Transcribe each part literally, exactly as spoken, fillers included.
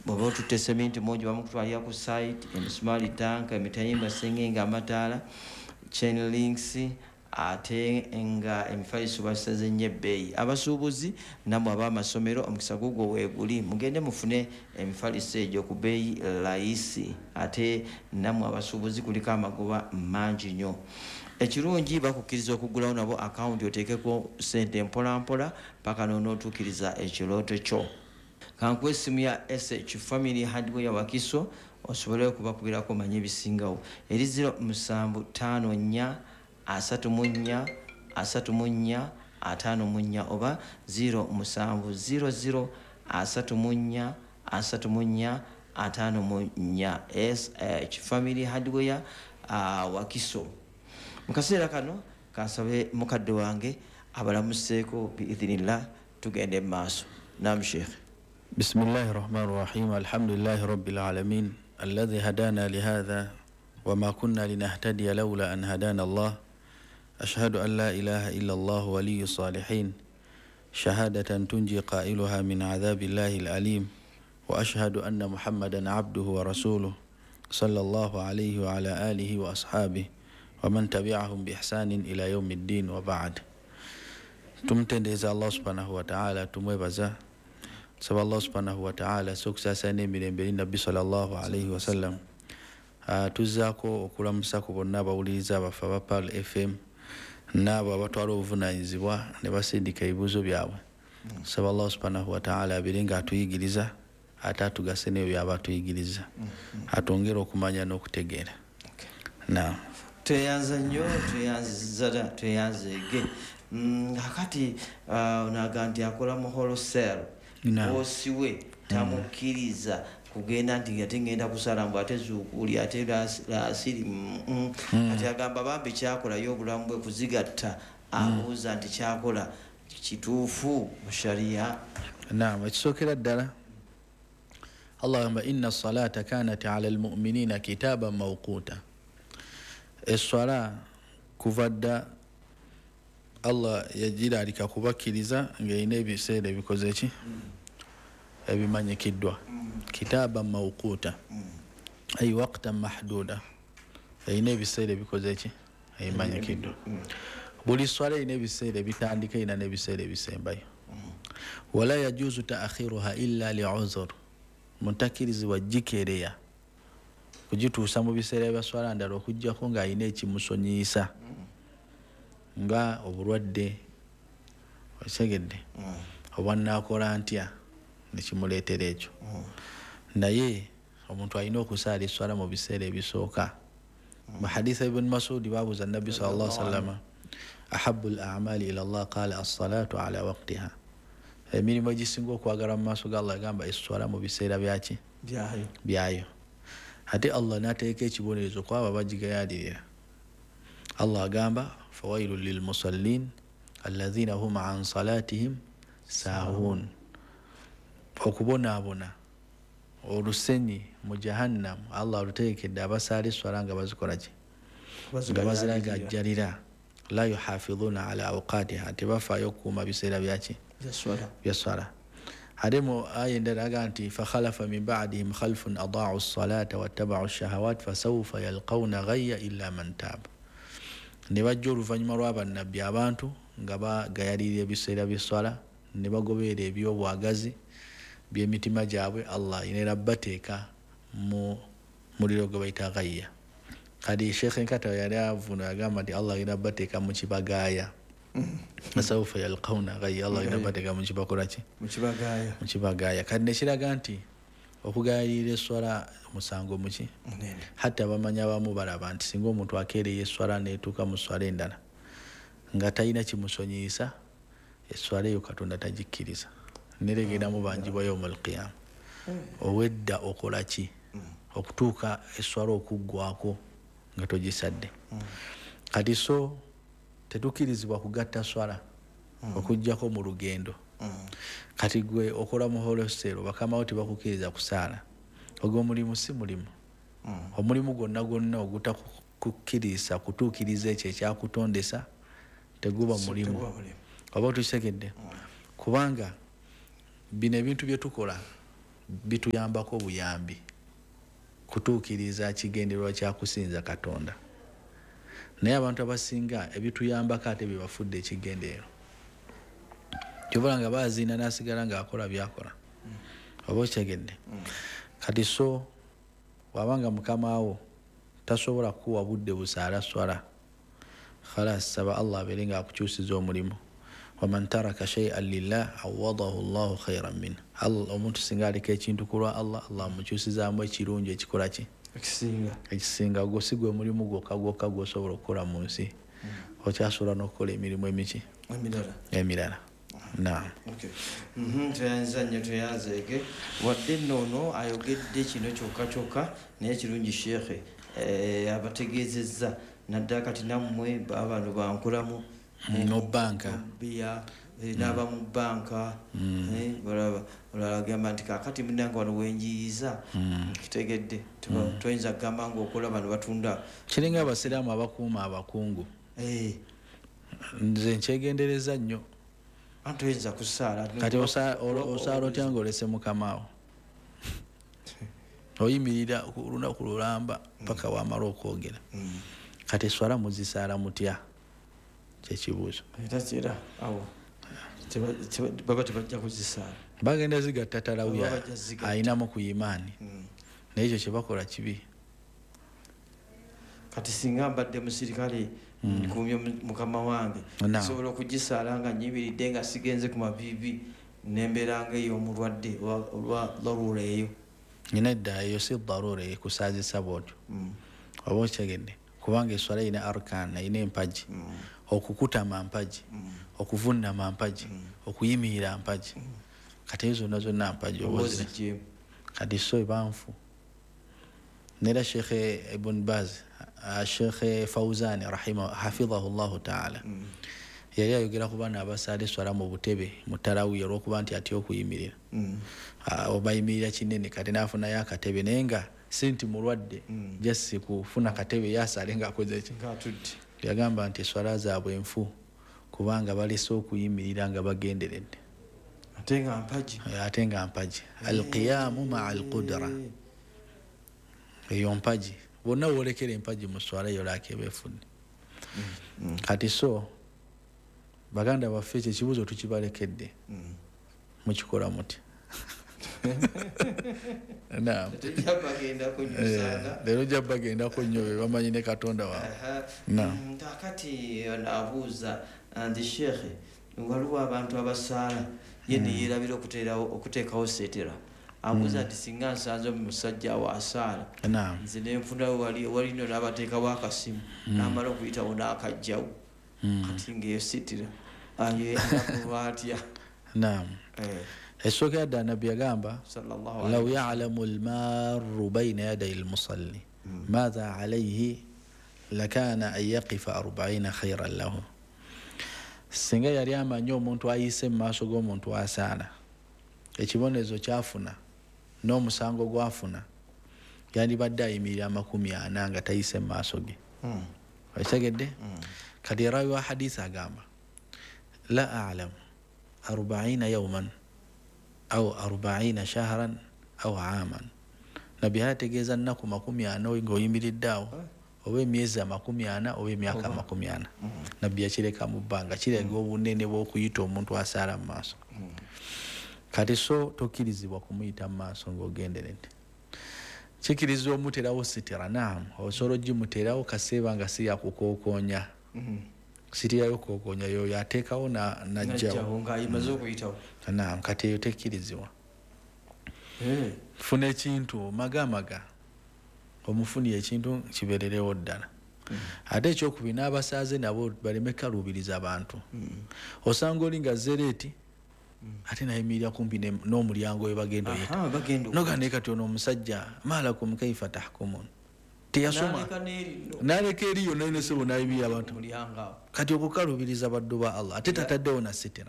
bw'oba otutte seminti mungi bamukutwalira ku site, emisumaali tanka, emitayimba, sengenge, amataala, chain links, ate nga emifaliso basaze nnyo ebbeeyi. Abasuubuzi namwe ab'amasomero omukisa gugwo weeguli, mugende mufune emifaliso egyo ku bbeeyi layisi, ate namwe abasuubuzi kuliko amagoba mangi nnyo. Ekirungi bakukkiriza okuggulawo nabo akawunti oteekeko ssente mpolampola paka n'onootuukiriza ekirooto kyo. Kankuwa essimu ya S H Family Hardware Wakiso osobole okubakubirako manye ebisingawo. Eri zero musanvu ttaano nnya asatu mu nnya asatu mu nnya ataano mu nnya oba zero musanvu zero zero asatu mu nnya asatu mu nnya ataano mu nnya. S H Family Hardware uh, Wakiso. Mu kaseera kano kansabe mukadde wange abalamuseeko biidhinillah tugende mu maaso. Naam Sheikh. بسم الله الرحمن الرحيم الحمد لله رب العالمين الذي هدانا لهذا وما كنا لنهتدي لولا أن هدانا الله أشهد أن لا إله إلا الله ولي الصالحين شهادة تنجي قائلها من عذاب الله العليم وأشهد أن محمدا عبده ورسوله صلى الله عليه وعلى آله وأصحابه ومن تبعهم بإحسان إلى يوم الدين وبعد. تمتندز الله سبحانه وتعالى تمويبزا سبا الله سبحانه وتعالى سوكسا ساني من النبي صلى الله عليه وسلم tuzaako okulamusako bonna abawuliriza baffe aba Pearl F M n'abo abatwala obuvunaanyizibwa ne basindika ebibuuzo byabwe. Saba Allah subhanahu wa ta'ala abire nga atuyigiriza ate atugase n'ebyo byaba atuyigiriza atongera okumanya n'okutegeera. Naam. Tweyanza nnyo tweyanza tweyanzege akati onaga nti akola mu wholesale osiwe tamukkiriza kugenda nti ate ngenda kusala mbu ate zuukuli ate asiri ati agamba bambi kyakola y'obulamu bwe kuzigatta abuuza nti kyakola kituufu mu sharia. Naam, ekisookera ddala Allah agamba inna salata kanat ala almu'minina kitaban mawquta. Eswala kuva dda Allah yagira alika kubakkiriza ng'erina ebiseera ebikoze ki ebimanyikiddwa. Kitaban mawquta ay waqtan mahduda, erina ebiseera ebikoze ki ebimanyikiddwa. Buli swala erina ebiseera ebitandika erina n'ebiseera ebisembayo. Wala yajuzu taakhiruha illa li'uzur, muntakirizibwa gikeereya kugituusa mu biseera bya swala ndala okuggyako ng'alina ekimusonyiisa nga obulwadde osegedde obwannaakola ntya nekimuleetera ekyo. Naye omuntu alina okusaala eswala mu biseera ebisooka. Mu haditha ibn Mas'ud babuuza Nabbi sallallahu alaihi wasallam ahabbu al-a'mali ila Allah qala as-salatu ala waqtiha. Emirimu egisinga okwagala mu maaso ga Allah agamba eswala mu biseera byaki byayo byayo. Ate Allah n'ateeka ekibonerezo kwabo abagigayalirira. Allah agamba fawailul lil musallin alladhina hum an salatihim sahun. Okubonaabona olusenyi mu jahannam Allah aluteekedde abasaala eswala nga bazikola ki nga baziragajjalira. La yuhafidhuna ala awqatiha, tebafaayo okukuuma biseera byaki bya swala. Ate mu aya endala aga nti fakhalafa min ba'dihim khalfun adaa'u as-salata wattaba'u ash-shahawat fasawfa yalqawna ghayya illa man taaba. Ne bajja oluvannyuma lw'abannabbi abantu nga bagayalirira ebiseera by'eswala ne bagoberera ebyobwagazi by'emitima gyabwe. Allah inera bateeka mu muliro gwe bayita ghayya. Kadi Sheikh Nkata yali avuna agamba nti Allah inera bateeka mu kibagaaya. Fasawfa yalqawna ghayya, Allah inera bateeka mu kibakola ki mu kibagaaya mu kibagaaya. Kadi nekiraga nti okugayalirira eswala musango muki hatta bamanya abamu balaba nti singa omuntu akeereye eswala neetuuka mu swala endala nga talina kimusonyiisa eswala eyo Katonda tagikkiriza. Neregeramu banjibwa yawmul qiyama. Owedda okola ki okutuuka eswala okuggwako nga togisadde. Kati so tetukkirizibwa kugatta swala okuggyako mu lugendo. Kati gwe okola mu wholesale bakamawo tebakukkiriza kusaala, ogwo mulimu si mulimu. Omulimu gwonna gwonna ogutakukkiriza kutuukiriza ekyo ekyakutondesa teguba mulimu. Oba tukitegedde? Kubanga bino ebintu bye tukola bituyambako buyambi kutuukiriza kigendererwa kya kusinza Katonda. Naye abantu abasinga ebituyambako ate bye bafudde ekigenderero. Kyobola nga baazina n'asigala ng'akola byakola. Oba okyegedde. Kati so wabanga mukama wo tasobola kuwa budde busaala swala, khalas saba Allah abeere ng'akukyusiza omulimu. Waman taraka shay'an lillah awadahu Allahu khayran min. Allah omuntu singa aleka ekintu kulwa Allah, Allah amukyusizaamu ekirungi ekikola ki ekisinga ekisinga. Gwo si gwe mulimu gwokka gwokka gw'osobola okukola mu nsi, okyasobola n'okukola emirimu emiki emirala emirala. Naam. Okay. Mhm, tuyanza nnyo tuyanzeeke wadde nno ayogedde kino kyokka kyokka naye kirungi sheekhe eh, abategeezezza naddala kati nammwe bano bankulamu no banka bia n'aba mu banka olala agamba nti kakati munange wano wenjiyiza kitegedde toyinza kugamba ngaokola bano batunda kiringa abasiraamu abakuuma abakungu. Nze nkyegendereza nnyo. Antoyinza kusaala kati osaala otya ng'olese mukamaawo oyimirira ku lunaku lulamba paka wamala okwogera. Kati eswala muzisaala mutya kyekibuuzo. Era kira awo baba tebajja kuzisaala, bagenda zigatta talawiya ayinamu ku imaani, naye ekyo kyebakola kibi. Kati singa mbadde musirikale ndikumye mukama wange nsobola okugisaala nga nyimiridde nga sigenze ku maviivi nembeera nga ey'omulwadde olwa darura eyo. Nyina edda eyo si darura ekusaazisa bwotyo. Oba okyegedde kubanga eswala erina arkaan, erina empagi. Okukutama mpagi, okuvunnama mpagi, okuyimirira mpagi. Kati ezo zonna zonna mpagi obozire. Kati so ebanfu. Nera Sheikh Ibn Baz, Sheikh Fawzan rahima hafidhahu Allah ta'ala, yali ayogera ku baana abasaala eswala mu butebe mu tarawiya olw'okuba nti atya okuyimirira. Obayimirira kinene kati n'afunayo akatebe naye nga si nti mulwadde jasi kufuna katebe yasaale ng'akoze ki ng'atudde. Yagamba nti eswala zaabwe nfu kubanga balese okuyimirira nga bagenderedde ate nga mpagi. Ate nga mpagi. Alqiyamu maa alqudra, eyo mpagi. Bonna boolekera empagi mu swala eyo laaka ebeefudde. Kati so baganda baffe ekyo ekibuuzo tukibalekedde, mukikola muti? Naam. Leero ojja bagendako nnyo be bamanyi ne Katonda waabwe. Naam. Kakati abuuza nti sheekhe waliwo abantu abasaala ye ne yeerabira okuteekawo seetera. Abuuza nti singa nsanze omusajja wa asaala nze ne nfunawo wali nno n'abateekawo akasimu n'amala okuyitawo n'akajjawo kati ng'eyo seetera ayeendakuba atya? Naam. Esooka yadda Nabbi yagamba law ya'lamu al-marru bayna yaday al-musalli maadha alayhi lakana an yaqifa arbaina khayran lahu. Singa yali amanyi omuntu ayise mu maaso g'omuntu asaala ekibonezo kyafuna n'omusango gwafuna yandibadde ayimirira amakumi ana nga tayise mu maaso ge. Okitegedde? Kati rawi wa hadisi agamba la a'lamu arbaina yawman au arbaina shahran au aaman. Nabbi ategeeza nnaku makumi ana ng'oyimiridde awo, oba emyezi amakumi ana oba emyaka amakumi ana. Nabbi yakireka mu bbanga kirega obunene bw'okuyita omuntu asaala mu maaso. Kati so tokkirizibwa kumuyita mu maaso ng'ogenderedde. Kikiriza omuterawo sitira. Naam, osobola ogimuterawo kaseeba nga si yakukookonya. Siriyayo kookonya yoyo ateekawo najjawo ng'ayimaze okuyitawo. Naam, kati eyo tekkirizibwa. Funa ekintu magamaga omufuni ekintu kibeererewo ddala. Ate ekyokubiri n'abasaaze nabo baleme kaluubiriza abantu. Osanga oli nga zereeti ate nayimirira kumpi n'omulyango we bagenda oyita nogane kati ono omusajja malakum kaifa tahkumun teyasoma naleka eri yonna ine sebo nayimirira abantu kati okukaluubiriza baddu ba Allah ate tataddewo na sitira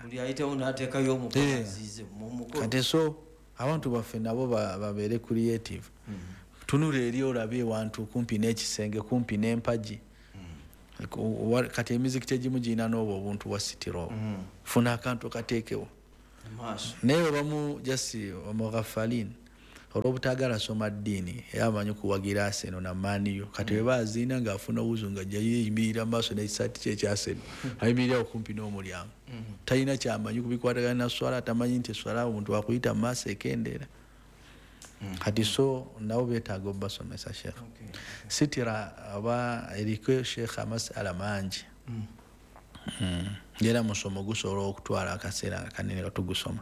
kati so abantu baffe nabo babeere creative. Tunula eri olabe ewantu kumpi n'ekisenge kumpi n'empagi kati emizikiti egimu girina n'obwo obuntu bwa sitira. Funa akantu kateekewo naye bamu jasi omughafalin olw'obutagala soma ddiini era amanyi okuwagira Arsenal na maniyo kati bwe baziina ng'afuna wuzu nga jja yeeyimirira maaso n'ekisaati kye ekya Arsenal ayimirira okumpi n'omulyango talina kyamanyi kubikwatagana na swala tamanyi nti swala omuntu wakuyita mu maaso ekendeera kati so nabo beetaaga obbasomesa sheekh sitira aba eriko sheekh amasala mangi era musomo gusobola okutwala akaseera kanene nga tugusoma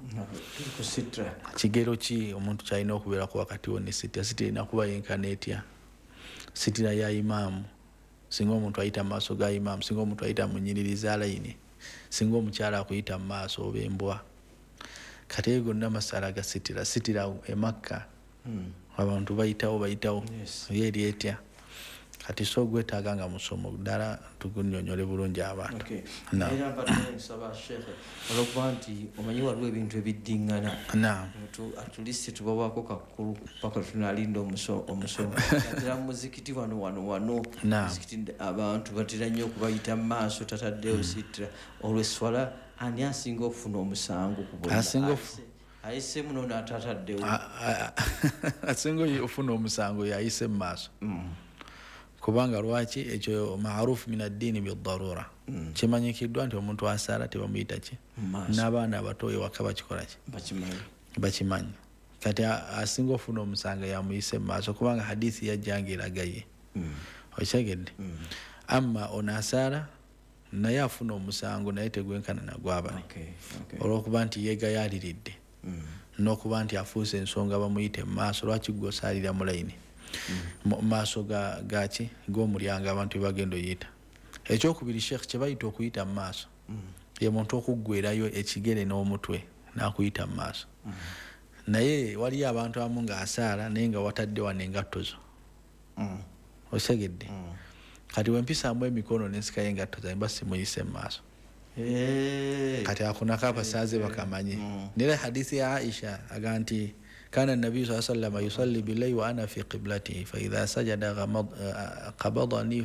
kigero ki omuntu kyalina okubeerako wakati wo ne sitira sitira erina kuba yenkana etya sitira ya imaamu singa omuntu ayita mu maaso ga imaamu singa omuntu ayita mu nnyiriri za layini singa omukyala akuyita mu maaso oba embwa kati eyo gonna masala ga sitira sitira emakka abantu bayitawo bayitawo ye eri etya kati so gwetaaga nga musomo ddala tugunnyonnyole bulungi abantu era mbadde nsaba sheekhe olwokuba nti omanyi waliwo ebintu ebiddiŋŋana atulisi tubawaako kakulu paka tunalinda omusomo atera mu muzikiti wano wano wano abantu batera nnyo okubayita mu maaso tataddeyo sitira olweswala ani asinga okufuna omusango ku buli ayise muno n'atataddewo asinga ofuna omusango yayise mu maaso kubanga lwaki ekyo maarufu min addiini bidarura kimanyikiddwa nti omuntu asaala tebamuyita ki n'abaana abato ewaka bakikola ki bakimanyi kati asinga ofuna omusango yamuyise mu maaso kubanga hadithi yajjanga eragaye okitegedde amma ono asaala naye afuna omusango naye tegwenkana nagwabali olw'okuba nti yeegayaliridde n'okuba nti afuuse ensonga bamuyite mu maaso lwaki gwe osaalira mu layini mu maaso gaki g'omulyango abantu bagenda oyita ekyokubiri sheekh kye bayita okuyita mu maaso ye muntu okuggwerayo ekigere n'omutwe n'akuyita mu maaso naye waliyo abantu abamu ng'asaala naye nga watadde wano engatto zo osegedde kati wempisaamu emikono nensikayo engatto zange mba simuyise mu maaso kati akunako abasaaze bakamanyi nera hadithi ya Aisha aga nti كان النبي صلى الله عليه وسلم يصلي بالليل وأنا في قبلته فإذا سجد غمض قبضني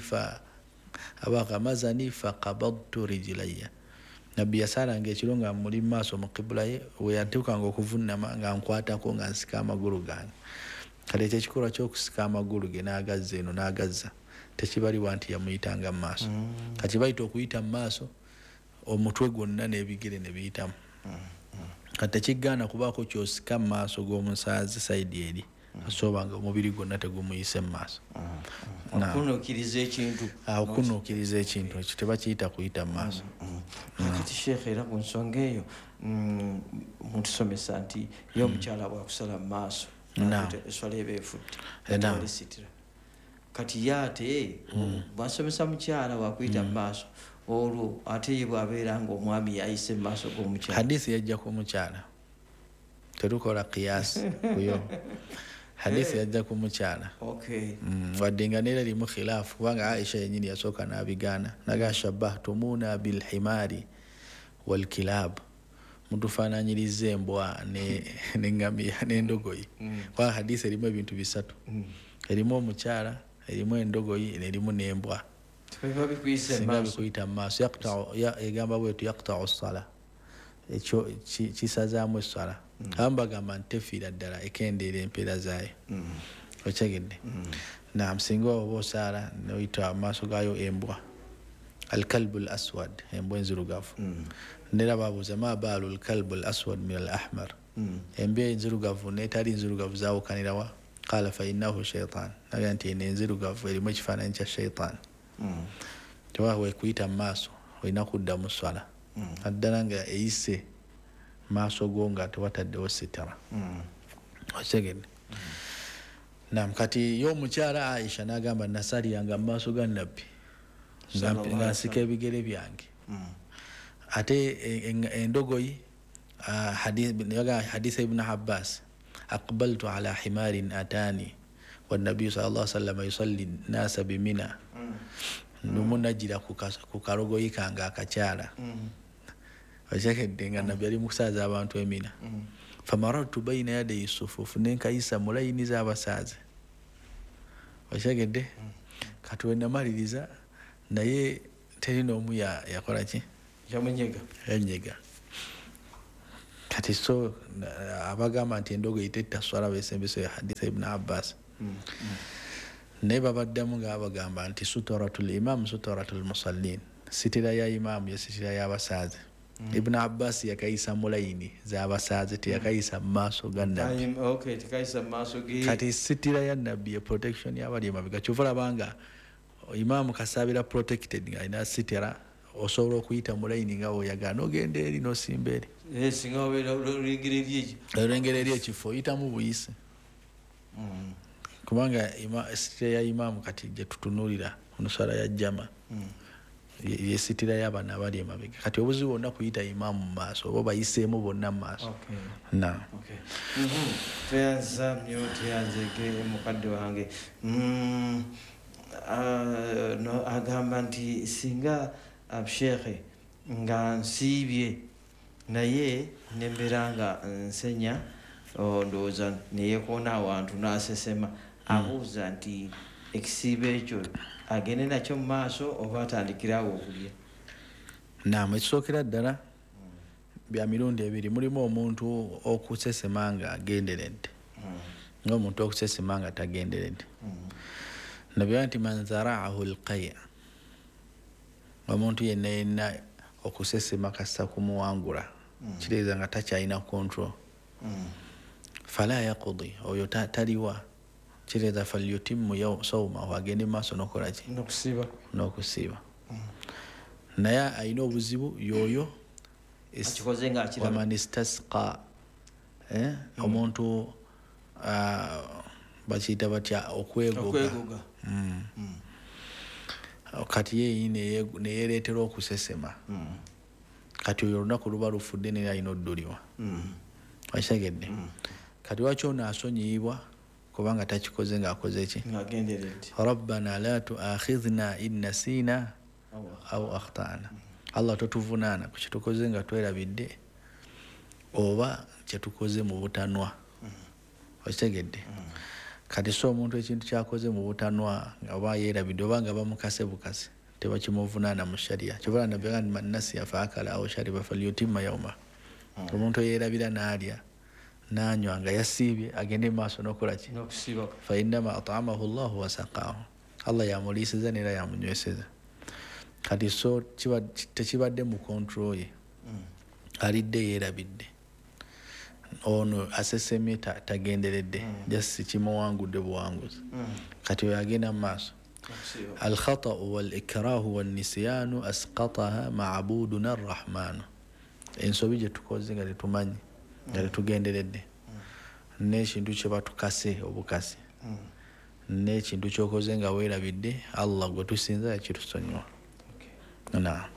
فغمزني فقبضت رجلي نبي يسال nga ekiro nga muri maaso mu qibla ye we yatuka ngo kuvunama nga nkwatako nga nsika amagulu gange kale ekyo kikolwa ky'okusika amagulu ge n'agazza eno n'agazza tekibaliwa nti yamuyitanga mu maaso kati bayita okuyita mu maaso omutwe gwonna n'ebigere ne biyitamu kati tekigaana kubaako kyosika mu maaso g'omusaazi sayidi eri asoba nga omubiri gwonna tegumuyise mu maaso okunuukiriza ekintu okunuukiriza ekintu ekyo tebakiyita kuyita mu maaso kati sheekhe era ku nsonga eyo mutusomesa nti ye omukyala bwakusala mu maaso eswala eba efudde sitira kati ye ate bwasomesa mukyala wakuyita mu maaso olwo ate ye bwabeera nga omwami yayise mu maaso g'omukyala hadithi yajja ku mukyala tetukola qiyasi kuyo hadithi yajja ku mukyala wadde nga neera erimu khilaafu kubanga Aisha yenyini yasooka n'abigaana naga shabbahtumuna bilhimaari walkilaab mutufaananyiriza embwa n'eŋŋamiya n'endogoyi kubanga hadithi erimu ebintu bisatu erimu omukyala erimu endogoyi n'erimu n'embwa singa bikuyita mu maaso egamba bwetu yaqta'u ssala ekyo kisazaamu essala abamu bagamba nti tefiira ddala ekendeera empeera zaayo okitegedde naam singa oba osaala noyita mu maaso gaayo embwa alkalbu l aswad embwa enzirugavu nera babuuza ma baalu lkalbu l aswad min al ahmar embwa enzirugavu netali nzirugavu zaawukanirawa qala fa innahu shaitan naga nti eno enzirugavu erimu ekifaananyi kya shaitan tewawe kuyita mu maaso olina kudda mu swala addala nga eyise maaso go nga tewataddewo sitara okitegedde nam kati y'omukyala Aisha n'agamba nasaliranga mu maaso ga nabbi nga nsika ebigere byange ate endogoyi hadisa ibn Abbas aqbaltu ala himarin atani والنبي صلى الله عليه وسلم يصلي الناس بمنى numunajira ku karogoyi kange akakyala okitegedde nga nabbi ali mukusaaza abantu emina famarartu baina yaday sufufu nenkayisa mu layini z'abasaaze okitegedde kati wenamaliriza naye teri n'omu yakola ki yamunyega yanyega kati so abagamba nti endogoyi tetta swala besembeso ya hadith ibn Abbas naye babaddamu nga bagamba nti suturatul imam suturatul musallin, sitira ya imam ya sitira y'abasaazi. Ibn Abbas yakayisa mulayini z'abasaazi teyakayisa mu maaso ga nabbi. Okay, tekayisa mu maaso ge. Kati sitira ya nabbi ya protection y'abali emabega. Kyova olabanga imam kasaabira protected nga alina sitira, osobola okuyita mulayini nga bw'oyagala n'ogenda eri n'osimba eri. Singa olengera eri ekifo oyitamu buyise. Kubanga sitira ya imam kati gye tutunuulira nsala ya jama yesitira y'abaana abali emabega. Kati obuzibu bwonna kuyita imaamu mu maaso oba bayiseemu bonna mu maaso. Tweyanza nnyo tweyanzege mukadde wange. Agamba nti singa abusheekhe nga nsiibye naye nembeera nga nsenya ndowooza neyekoona awantu n'asesema, abuuza nti ekisiibo ekyo agende nakyo mu maaso oba atandikirawo okulya? Naam, ekisookera ddala bya mirundi ebiri. Mulimu omuntu okusesema nga agenderedde ng'omuntu okusesema nga tagenderedde. Nabyo nti man zaraahu alqaya, omuntu yenna yenna okusesema kassa kumuwangula kitegeeza nga takyalina control, fala yaqdi, oyo taliwa, kitegeeza falyutimmu sawmahu, agende mu maaso n'okola ki? N'okusiiba. N'okusiiba. Naye alina obuzibu y'oyo waman istasqa, omuntu bakiyita batya okwegoga. Kati yeeyi neyereetera okusesema, kati oyo olunaku luba lufudde naye alina odduliwa. Wakitegedde? Kati lwaki ono asonyiyibwa? Kubanga takikoze ng'akoze ki? Rabbana la tuakhidhna in nasina aw akhtana. Allah totuvunaana ku kitukoze nga twerabidde oba kyetukoze mu butanwa. Wakitegedde? Kati so omuntu ekintu kyakoze mu butanwa nga oba yeerabidde oba nga bamukase bukase tebakimuvunaana mu sharia. Kyova nabbiga nti man nasiya fa akala aw shariba falyutimma yawma. Omuntu yeerabira n'alya n'anywa nga yasiibye agende maaso n'okola ki? N'okusiiba. Fa innama at'amahu Allahu wa saqaahu, Allah yamuliisiza n'era yamunyweseza. Kati so tekibadde mu control ye, alidde yeerabidde, ono asesemye tagenderedde, just kimuwangudde buwanguzi. Kati oyo agenda mu maaso. Alkhata'u wal ikrahu wan nisyanu asqataha ma'buduna arrahmanu. Ensobi gye tukoze nga tetumanyi nga tetugenderedde, n'ekintu kye batukase obukase, n'ekintu kyokoze nga weerabidde, Allah gwe tusinza yakitusonyiwa. Naam.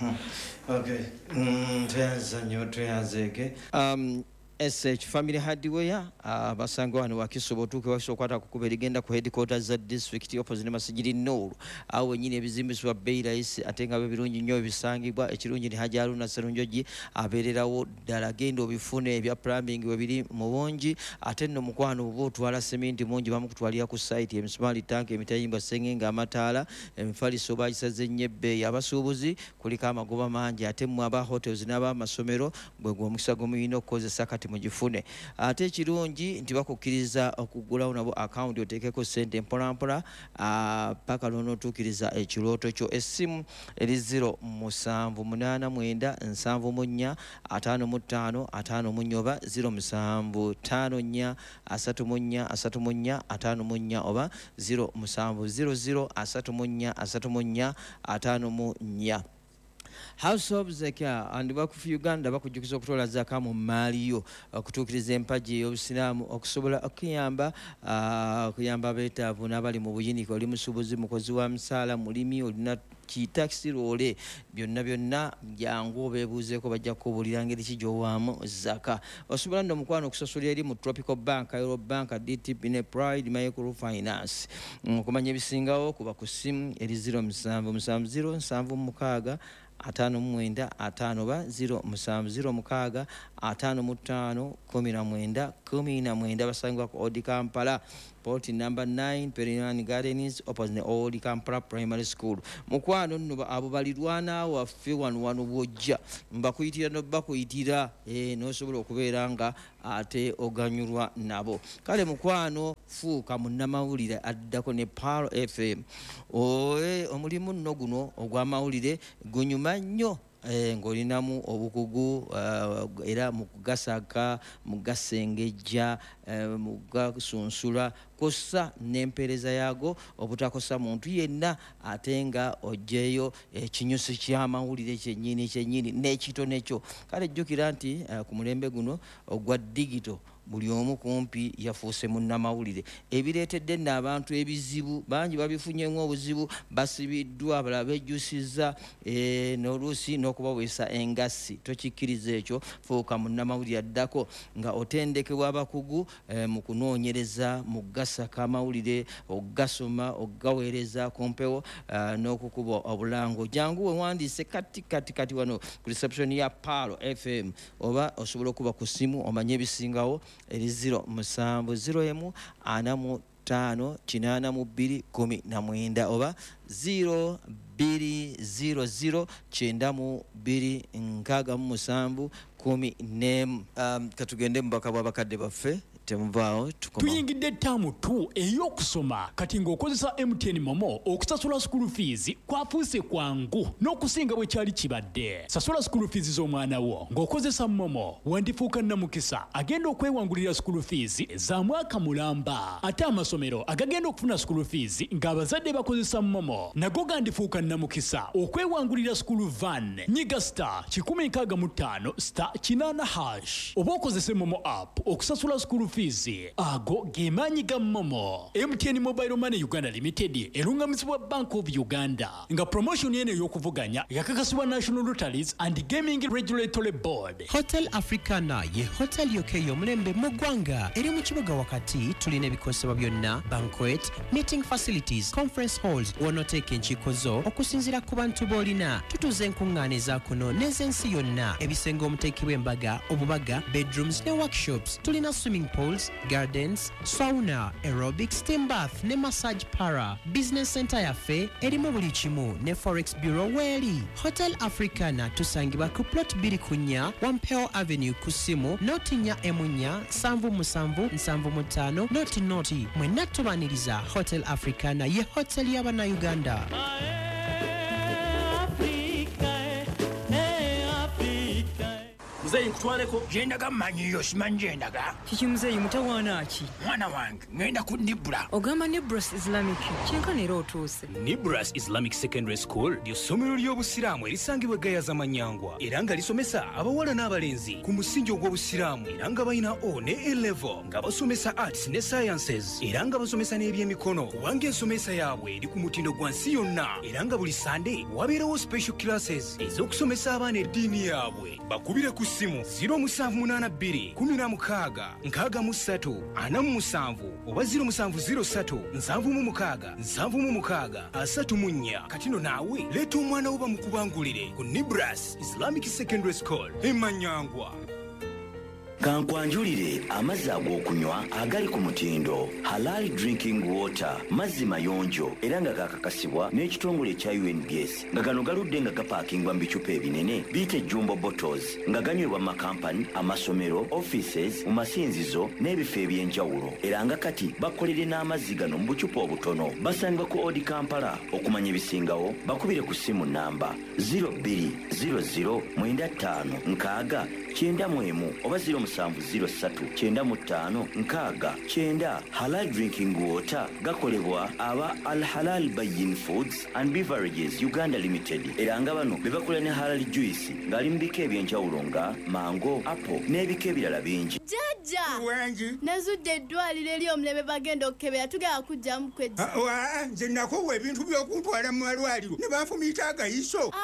Tweyanza nnyo tweyanzeege. S H Family Hardware abasange wano wakisobola otuuke wakisobola okwata kukuba erigenda ku headquarters za district opposite Masjidi Noor. Awo wennyini ebizimbisibwa bbeeyi layisi ate nga birungi nnyo ebisangibwa. Ekirungi ni Hajji Haruna Sserunjogi abeererawo ddala, genda obifune ebya plumbing we biri mu bungi. Ate nno mukwano oba otwala seminti mungi bamukutwalira ku site, emisumaali tanka, emitayimbwa, sengenge, amataala, emifaliso bagisaze nnyo ebbeeyi. Abasuubuzi kuliko amagoba mangi, ate mmwe aba hotels n'abamasomero bwe gwe omukisa gwe muyina okukozesa kati mugifune. Ate ekirungi nti bakukkiriza okugulawo nabo account oteekeko ssente mpolampola paka lw'onootuukiriza ekirooto kyo. Essimu eri zero musanvu munaana mwenda nsanvu mu nnya ataano mu ttaano ataano mu nnya oba zero musanvu ttaano nnya asatu mu nnya asatu mu nnya ataano mu nnya oba zero musanvu zero zero asatu mu nnya asatu mu nnya ataano mu nnya. House of Zakah and Waqf Uganda bakujjukiza okutwala zaka mu maaliyo okutuukiriza empagi y'obusiraamu okusobola okuyamba okuyamba abeetaavu n'abali mu buyinike. Oli musuubuzi, mukozi wa musaala, mulimi, olina kitakisi loole, byonna byonna byangu obeebuuzeeko bajja kukubuulira ngeri ki gy'owaamu zaka. Osobola nno mukwano okusasulira eri mu Tropical Bank, Euro Bank, D T B ne Pride Microfinance. Okumanya ebisingawo kuba ku ssimu eri zero musanvu musanvu zero nsanvu mukaaga ataano mu mwenda ataano oba zero musanvu zero mukaaga ataano mu ttaano kumi na mwenda kumi na mwenda basangibwa ku Old Kampala Port number nine Perinan Gardens opposite the Old Kampala Primary School. Mukwano nno abo balirwana waffe wano wano bwojja mbakuyitira no bakuyitira eh nosobola okubeera nga ate oganyulwa nabo. Kale mukwano fuuka munnamawulire addako ne Palo F M. Oe omulimu nno guno ogw'amawulire gunyuma nnyo eh ngolinamu obukugu uh, era mukugasaka mugasengejja uh, mugasunsula kosa n'empereza yago obutakosa muntu yenna atenga ojeyo ekinyusi ky'amawulire kyennyini kyennyini n'ekito nekyo. Kale jjukira nti uh, ku mulembe guno ogwa digital buli omu kumpi yafuuse munnamawulire ebireetedde nno abantu ebizibu bangi babifunyemu obuzibu basibiddwa abalala bejjusiza e, n'oluusi n'okubaweesa engassi. Tokikkiriza ekyo, fuuka munnamawulire addako nga otendekebwa abakugu e, mu kunoonyereza mu gasaka amawulire ogasoma ogaweereza ku mpewo uh, n'okukuba obulango. Jangu we wandiise kati kati kati wano ku reception ya Palo F M oba osobola okuba ku simu omanye ebisingawo eri zero musanvu zero emu ana mu ttaano kinaana mu bbiri kumi na mwenda oba zero bbiri zero zero kyenda mu bbiri nkaaga mu musanvu kumi n'emu. Um, katugende mubaka bw'abakadde baffe temuvaawo tukoma. Tuyingidde ttaamu tu ey'okusoma kati ng'okozesa M T N Momo okusasula school fees kwafuuse kwangu n'okusinga bwe kyali kibadde. Sasula school fees z'omwana wo ng'okozesa Momo wandifuuka nnamukisa agenda okwewangulira school fees za mwaka mulamba. Ate amasomero agagenda okufuna school fees ng'abazadde bakozesa Momo nago gandifuuka nnamukisa okwewangulira school van. Nyiga star kikumi nkaaga mu ttaano star kinaana hash oba okozese Momo app okusasula school fees ago gemaanyi ga Momo. M T N Mobile Money Uganda Limited erungamizibwa Bank of Uganda nga promotion yene y'okuvuganya yakakasibwa National Lotteries and Gaming Regulatory Board. Hotel Africana ye hotel yoke y'omulembe mu ggwanga eri mu kibuga wakati. Tulina ebikosebwa byonna banquet, meeting facilities, conference halls wonooteeka enkiiko zo okusinziira ku bantu b'olina. Tutuuza enkuŋŋaana eza kuno n'ez'ensi yonna, ebisenge omuteekebwa embaga, obubaga, bedrooms ne workshops. Tulina swimming pools, gardens, sauna, aerobics, steam bath ne massage para. Business center yaffe erimu buli kimu ne forex bureau weeri. Hotel Africana tusangibwa ku plot bbiri ku nnya Wampeo Avenue ku simu noti nnya emu nnya nsanvu musanvu nsanvu mu ttaano noti noti. Mwenna tubaniriza Hotel Africana ye hotel y'Abannayuganda. Muzeyi nkutwaleko yendaga manyiyo simanyi yendaga kiki muzeyi mutawaana ki mwana wange ngenda ku Nibra. ogamba Nibras Islamic kyenkana era otuuse. Nibras Islamic Secondary School ly'essomero ly'obusiraamu erisangibwa Gayaza Manyangwa era nga lisomesa abawala n'abalenzi ku musingi ogw'obusiraamu era nga balina O ne A level nga basomesa arts ne sciences era nga basomesa n'ebyemikono kubanga ensomesa yaabwe eri ku mutindo gwa nsi yonna era nga buli Sunday wabeerawo special classes ez'okusomesa abaana eddiini yaabwe. Bakubire ku simu zero musanvu munaana bbiri kumi na mukaaga nkaaga mu ssatu ana mu musanvu oba zero musanvu zero ssatu nsanvu mu mukaaga nsanvu mu mukaaga asatu mu nnya. Katino naawe leeta omwana wo bamukubangulire ku Nibras Islamic Secondary School e Manyangwa. Kankwanjulire amazzi ag'okunywa agali ku mutindo Halal Drinking Water, mazzi mayonjo era nga kakakasibwa n'ekitongole ekya U N B S nga gano galudde nga gapaakingwa mu bicupa ebinene biyite jumbo bottles nga ganywebwa mu makampani, amasomero, offices, mu masinzizo n'ebifo eby'enjawulo era nga kati bakolere n'amazzi gano mu bucupa obutono. Basangibwa ku Old Kampala. Okumanya ebisingawo bakubire ku simu namba zero bbiri zero zero mwenda ttaano nkaaga kyenda mu emu oba zero musanvu zero ssatu kyenda mu ttaano nkaaga kyenda. Halal Drinking Water gakolebwa aba Al Halal Bayin Foods and Beverages Uganda Limited era nga bano be bakola ne Halal Juice ng'ali mu bika eby'enjawulo nga mango, apple n'ebika ebirala bingi. Jajja wangi nazudde eddwaliro eri omulebe bagenda okukebera tugenda kujjamu kwejja. nze nakowa ebintu by'okuntwala mu malwaliro ne banfumiita agayiso. aa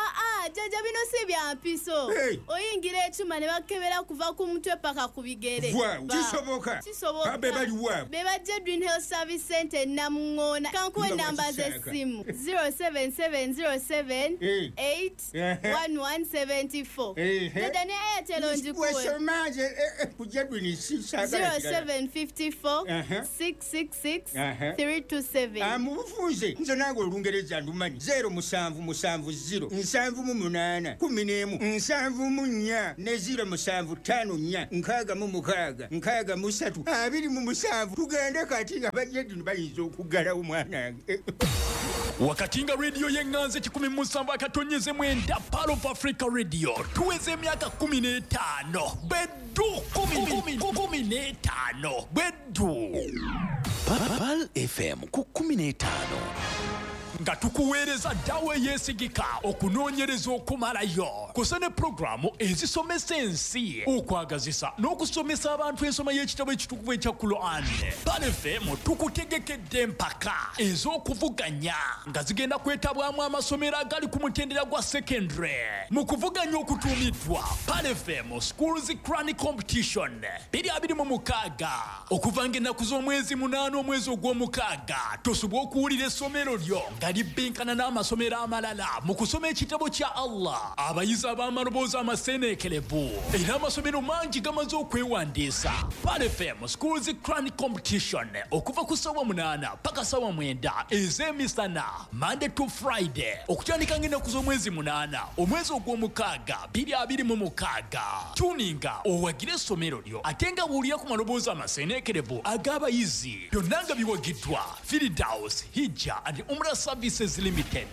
jaja bino si bya mpiso oyingira ekyuma ne bakebera kuva ku mutwe paka ku bigere kisoboka kisoboka be bali wa be bajja Dream Health Service Center Namungoona kankuwe namba z'essimu zero seven seven zero seven eight one one seven four jaja ne Airtel onjikuwe wesomaje kujja Dream zero seven five four six six six three two seven amufunze nze nange olungereza ndumanyi zero musanvu musanvu zero nsanvu mu munaana kumi n'emu nsanvu mu nnya ne zero musanvu ttaano nnya nkaaga mu mukaaga nkaaga mu ssatu abiri mu musanvu tugende kati nga bajjedini bayinza okuggalawo mwanange wakati nga rediyo y'enganze kikumi mu musanvu akatonyeze mwenda Pearl of Africa Radio tuweze emyaka kumi n'etaano beddu kumi n'etaano beddu Pearl F M ku kumi n'etaano nga tukuweereza ddawo eyeesigika okunoonyereza okumalayo kusa ne pulogulaamu ezisomesa ensi okwagazisa n'okusomesa abantu ensoma y'ekitabo ekitukuvu ekya Quran. Pearl F M tukutegekedde empaka ez'okuvuganya nga zigenda kwetabwamu amasomero agali ku mutendera gwa secondary mu kuvuganya okutuumiddwa Pearl F M Schools Quran Competition biri abiri mu mukaaga okuva ng'ennaku z'omwezi munaana omwezi ogw'omukaaga tosobwa okuwulira essomero lyo nga libbinkana n'amasomero amalala mu kusoma ekitabo kya Allah abayizi ab'amaloboozi amaseeneekerevu era amasomero mangi gamaze okwewandiisa. Pearl F M Schools Quran Competition okuva ku ssaawa munaana paka ssaawa mwenda ez'emisana Monday to Friday okutandika ng'ennaku z'omwezi munaana omwezi ogw'omukaaga biri abiri mu mukaaga. Tuninga owagire essomero lyo ate nga buulira ku maloboozi amaseeneekerevu ag'abayizi byonna nga biwagiddwa Firdaus Hijja and Umrah Services Limited.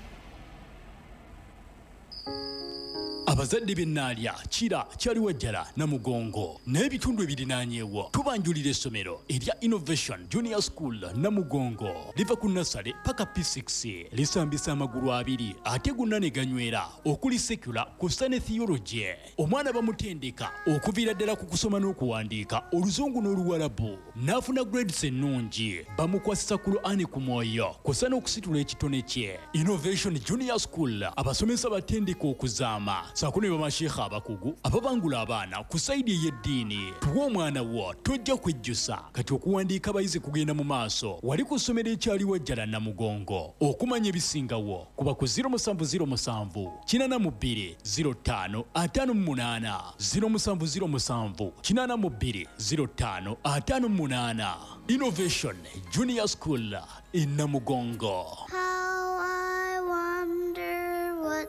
abazadde b'ennaalya kira kyaliwajjala Namugongo n'ebitundu ebirinaanyeewo tubanjulira essomero erya Innovation Junior School Namugongo liva ku nasale paka P six lisambisa amagulu abiri ate gonna ne ganywera okuli secular kussa ne theology. Omwana bamutendeka okuviira ddala ku kusoma n'okuwandiika oluzungu n'oluwalabu n'afuna grades ennungi bamukwasisa Qur'ani ku mwoyo kussa n'okusitula ekitone kye. Innovation Junior School abasomesa batendeka okuzaama saako ne bamasheekha abakugu ababangula abaana ku sayidi ey'eddiini. Tuwa omwana wo tojja kwejjusa kati okuwandiika abayizi kugenda mu maaso. Wali ku ssomero ekyaliwajjala Namugongo okumanya ebisingawo kuba ku zero seven zero seven kinana mu bbiri zero ttaano ataano mu munaana zero seven zero seven kinana mu bbiri zero ttaano ataano mu munaana. Innovation Junior School in Namugongo. How I wonder what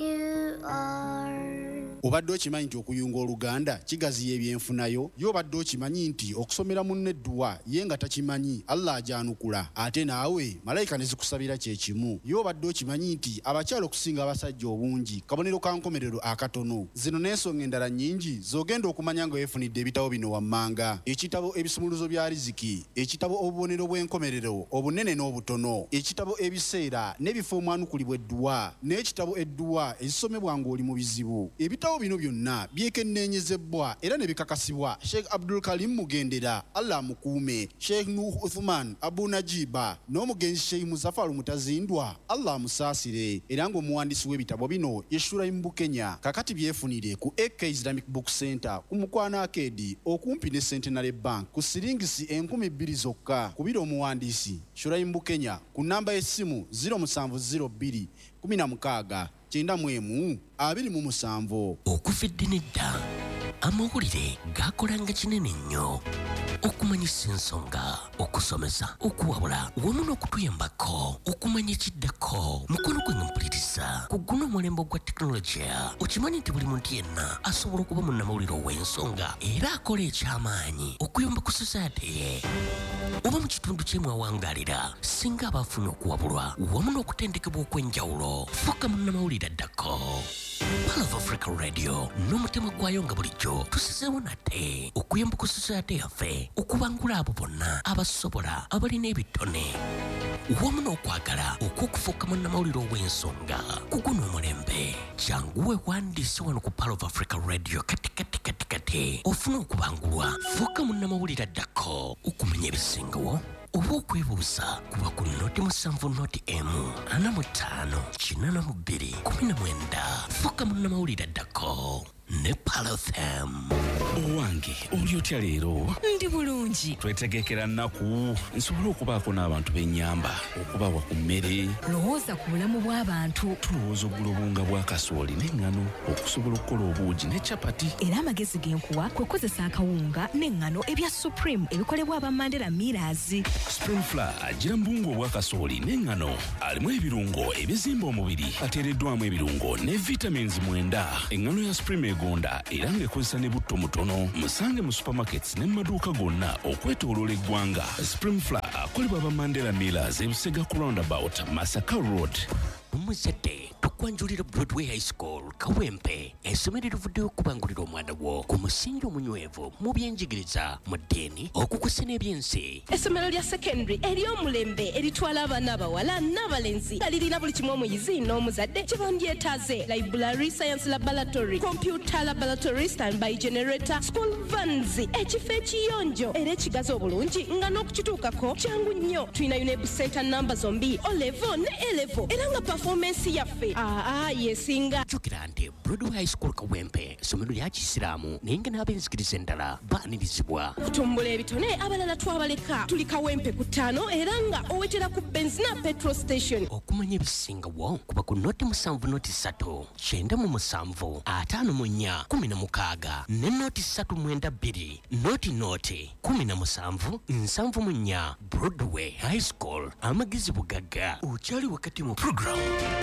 you are. Obadde okimanyi nti okuyunga Oluganda kigaziya ebyenfunayo? Y'obadde okimanyi nti okusomera munne edduwa ye nga takimanyi Allah ajanukula ate naawe malayika ne zikusabira kye kimu? Y'obadde okimanyi nti abakyala okusinga abasajja obungi kabonero ka nkomerero akatono? Zino n'ensonga endala nnyingi z'ogenda okumanya nga weefunidde ebitabo bino wammanga: ekitabo ebisumuluzo bya riziki, ekitabo obubonero bw'enkomerero obunene n'obutono, ekitabo ebiseera n'ebifo omwanukulibwa edduwa, n'ekitabo edduwa ezisomebwa ng'oli mu bizibu. Ebitabo bino byonna byekenneenyezebwa era ne bikakasibwa Sheikh Abdul Karim Mugendera, Allah mukuume, Sheikh Nuh Uthman Abu Najiba n'omugenzi Sheikh Muzaffar Mutazindwa, Allah musaasire, era ng'omuwandiisi w'ebitabo bino ye Shuraim Bukenya. Kakati byefunire ku A K Islamic Book Center ku Mukwana Arcade okumpi ne Centenary Bank ku siringisi enkumi bbiri zokka. Kubira omuwandiisi Shuraim Bukenya ku namba y'essimu zero seven zero two kumi na mukaaga kyenda mu emu abiri mu musanvu. Okufidde nedda amawulire gakolanga kinene nnyo okumanyisa ensonga, okusomesa, okuwabula wamu n'okutuyambako okumanya ekiddako. Mukono gwe mpuliriza ku guno omulembe gwa tekinologiya. Okimanyi nti buli muntu yenna asobola okuba munnamawulire ow'ensonga era akola eky'amaanyi okuyamba ku society ye. Oba mu kitundu kyemwawangaalira singa abaafuna okuwabulwa wamu n'okutendekebwa okw'enjawulo, fuuka munnamawulire addako. Pearl of Africa Radio n'omutima gwayo nga bulijjo tusizeewo nate okuyamba ku society yaffe okubangula abo bonna abasobola abalina ebitone wamu n'okwagala okw'okufuuka munnamawulire ow'ensonga ku guno omulembe. Jangu weewandiise wano ku Pearl of Africa Radio kati kati kati kati ofune okubangulwa. Fuuka munnamawulire addako okumanya ebisingawo oba okwebuuza kuba ku noti musanvu noti emu ana mu ttaano kinana mu bbiri kumi na mwenda fuka munnamawulire addako ne Palo F M. Owange oli otya leero? Ndi bulungi. Twetegekera nnaku nsobola okubaako n'abantu b'ennyamba okubawa ku mmere. Lowooza ku bulamu bw'abantu. Tulowooza oggula obunga bwa kasooli n'eŋŋano okusobola okukola obuugi ne capati. Era amagezi g'enkuwa kwe kozesa akawunga n'eŋŋano ebya Supreme ebikolebwa aba Mandela Millers. Supreme Flour agira mu bunga obwa kasooli n'eŋŋano alimu ebirungo ebizimba omubiri ateereddwamu ebirungo ne vitamins mwenda. Eŋŋano ya Supreme gonda era ng'ekozesa ne butto mutono. Musange mu supermarkets ne mu maduuka gonna okwetooloola eggwanga. Supreme Flour akolebwa aba Mandela Millers e Busega ku roundabout Masaka Road. Omuzadde tukwanjulira Broadway High School Kawempe essomero erivuddeyo okubangulira omwana wo ku musingi omunywevu mu byenjigiriza mu ddiini okukusa n'ebyensi. Essomero lya secondary ery'omulembe eritwala abaana abawala n'abalenzi nga lirina buli kimu omuyizi n'omuzadde kye bandyetaaze: library, science laboratory, computer laboratory, standby generator, school vans, ekifo ekiyonjo era ekigazi obulungi nga n'okukituukako kyangu nnyo. Tulina UNEB center namba zombi O level ne A level era nga performance yaffe aa yesinga. Jjukira nti Broadway High School Kawempe essomero lya Kisiraamu naye nga n'ab'enzikiriza endala baanirizibwa. Okutumbula ebitone abalala twabaleka. Tuli Kawempe ku ttaano era nga owetera ku benzina petrol station. Okumanya ebisingawo kuba ku noti musanvu noti ssatu kyenda mu musanvu ataano mu nnya kumi na mukaaga ne noti ssatu mwenda bbiri noti noti kumi na musanvu nsanvu mu nnya. Broadway High School amagezi bugagga okyali wakati mu program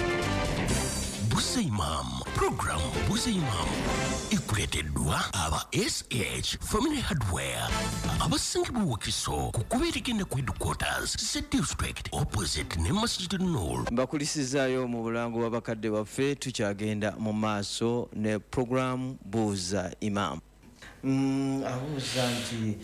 Busa Imam. Program Busa Imam ikuleteddwa aba S H Family Hardware abasingibwa Wakiso ku kubeerigenda ku headquarters Z District opposite ne Masjid Nur. Mbakulisizaayo mu bulango bw'abakadde baffe tukyagenda mu maaso ne program Buza Imam. Mm, abuuza nti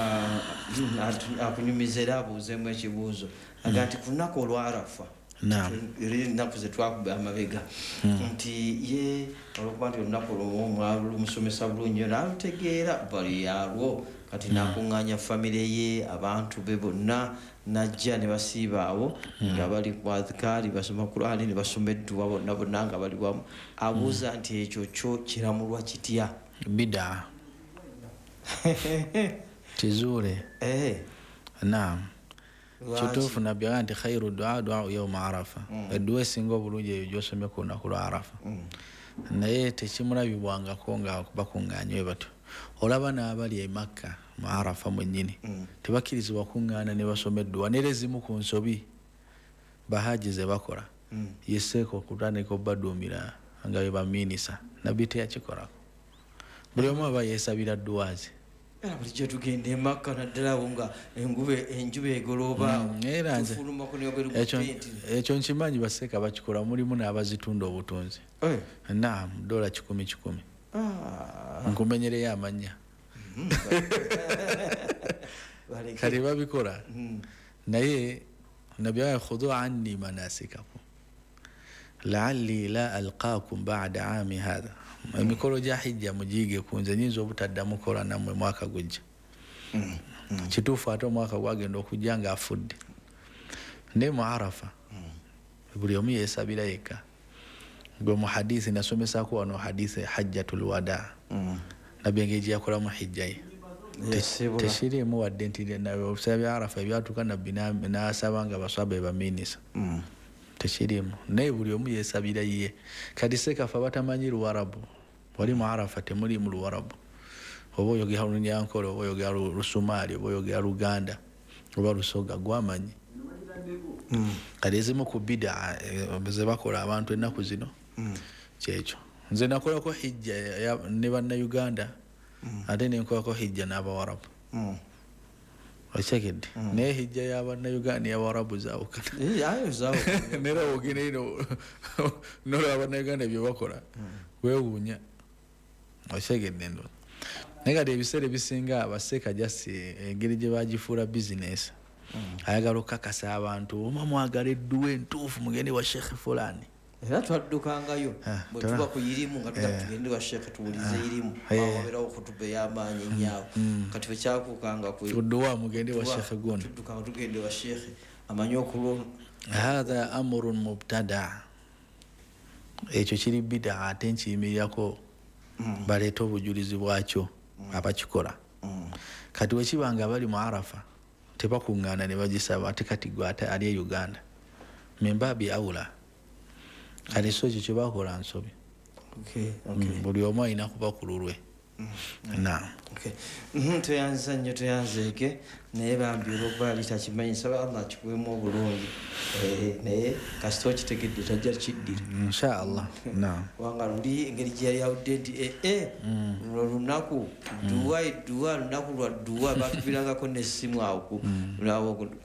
uh, akunyumiza era abuuzeemu ekibuuzo aga nti ku lunaku olwarafa ennaku ze twakuba amabega nti ye olwokuba nti olunaku lwomusomesa bulungi naalutegeera bali yalwo kati nakuŋŋaanya famire ye abantu be bonna najja ne basiiba abo nga bali ku adhikaari basoma Qur'ani ne basoma edduwa bonna bonna nga bali wamu. Abuuza nti ekyo kyo kiramulwa kitya? Bidaa kizure eh naam kituufu nabbi agamba nti khairu dua dua yawma arafa edduwa esinga obulungi eyo gy'osomye ku lunaku lwa arafa naye tekimulabibwangako nga bakuŋŋaanywe batyo. Olaba n'abali e Makka mu arafa mwennyini tebakkirizibwa kuŋŋaana ne basoma edduwa neera ezimu ku nsobi bahaji ze bakola yeseeko okutandika obbaduumira nga be bamiinisa nabbi teyakikolako. Buli omu aba yeesabira dduwazi. Era bulijjo tugenda e Makka naddala awo nga enjuba egolooba tufulumako neyogerugupenti. Ekyo nkimanyi basseeka bakikola mulimu n'abazitunda obutunzi. Naam, dola kikumi kikumi. Nkumenyereyo amannya. Kati babikola naye nabbi agamba khudhu anni manasikakum la'alli la alqaakum ba'da aami hadha. Emikolo gya hijja mugiige kunze nyinza obutaddamu kola nammwe mwaka gujja. Kituufu ate omwaka gwagenda okujja nga afudde ne mu arafa buli omu yeesabira yekka. Gwe mu hadisi nasomesako wano hadisi hajjatul wada nabbi engeri gye yakolamu hijja ye tekiriimu wadde nti ebisera bya arafa ebyatuuka nabbi n'asaba nga baswaba ebamiinisa tekiriimu naye buli omu yeesabira ye. Kati sekafa batamanyi Luwarabu wali mu arafa temuli mu Luwarabu oba oyogera Lunyankole oba oyogera Lusumaali oba oyogera Luganda oba Lusoga gwamanyi. Kati ezimu ku bida ze bakola abantu ennaku zino kyekyo. Nze nakolako hijja ne bannayuganda ate nenkolako hijja n'Abawarabu okitegedde naye hijja y'abannayuganda y'Abawarabu zaawukana neera wogenda ino nolaba abannayuganda bye bakola weewuunya okitegedde ndo. Naye kati ebiseera ebisinga abaseeka jasi engeri gye bagifuula bizinesi ayagala okukakasa abantu oma mwagala edduwa entuufu mugende wa Sheikh fulani era twaddukangayo bwe tuba ku irimu nga tuga tugende wa sheekh tuwulize irimu wabera okutuba y'amaanyi nnyo kati bwe kyakukanga tudduwa mugende wa sheekh guno tuddukanga tugende wa sheekh amanyi okulwa hatha amrun mubtada ekyo kiri bida ate nkiyimirirako baleeta obujulizi bwakyo abakikola kati wekibanga bali mu arafa tebakuŋŋaana ne bagisaba ate kati gwe ate ali e uganda membabi awula kati so ekyo kyebakola nsobi buli omu alina kuba ku lulwe toyanza nnyo toyanzeeke naye bambi olwokuba ali takimanyi nsaba allah kikuwemu obulungi naye kasita okitegedde tajja kiddira inshaallah kubanga luli engeri gye yali awudde nti ee luno lunaku duwa eduwa lunaku lwa duwa batubirangako nessimu awo